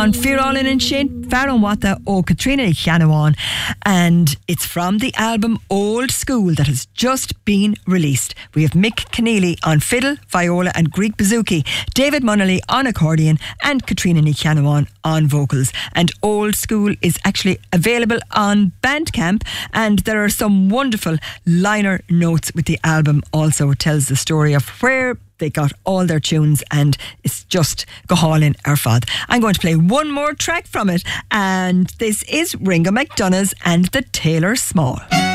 on Fearolin and Shin, Farron Wata, O Katrina Chianawan, and it's from the album Old School that has just been released. We have Mick Keneally on fiddle, viola and Greek bouzouki, David Munnelly on accordion and Katrina Chianawan on vocals. And Old School is actually available on Bandcamp, and there are some wonderful liner notes with the album. Also, it tells the story of where they got all their tunes, and it's just go all in our fad. I'm going to play one more track from it, and this is Ringo McDonough's and the Taylor Small.